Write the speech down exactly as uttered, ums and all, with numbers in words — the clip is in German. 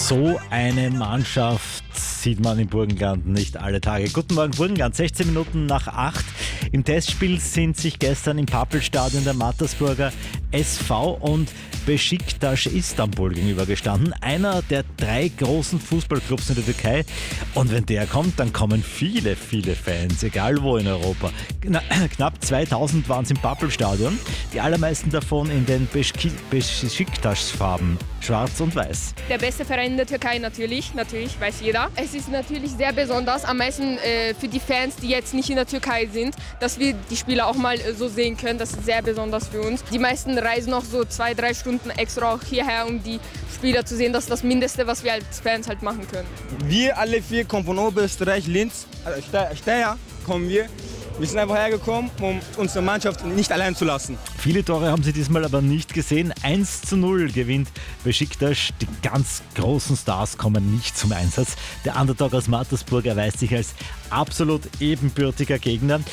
So eine Mannschaft sieht man im Burgenland nicht alle Tage. Guten Morgen Burgenland, sechzehn Minuten nach acht. Im Testspiel sind sich gestern im Pappelstadion der Mattersburger S V und Beşiktaş Istanbul gegenübergestanden. Einer der drei großen Fußballclubs in der Türkei. Und wenn der kommt, dann kommen viele, viele Fans, egal wo in Europa. Na, knapp zweitausend waren es im Pappelstadion. Die allermeisten davon in den Beşiktaş-Farben, schwarz und weiß. Der beste Verein in der Türkei natürlich, natürlich weiß jeder. Es ist natürlich sehr besonders, am meisten äh, für die Fans, die jetzt nicht in der Türkei sind, dass wir die Spieler auch mal äh, so sehen können. Das ist sehr besonders für uns. Die meisten reisen noch so zwei, drei Stunden extra auch hierher, um die Spieler zu sehen. Das ist das Mindeste, was wir als Fans halt machen können. Wir alle vier kommen von Oberösterreich, Linz, also Steyr kommen wir. Wir sind einfach hergekommen, um unsere Mannschaft nicht allein zu lassen. Viele Tore haben sie diesmal aber nicht gesehen. eins zu null gewinnt Beşiktaş. Die ganz großen Stars kommen nicht zum Einsatz. Der Underdog aus Mattersburg erweist sich als absolut ebenbürtiger Gegner.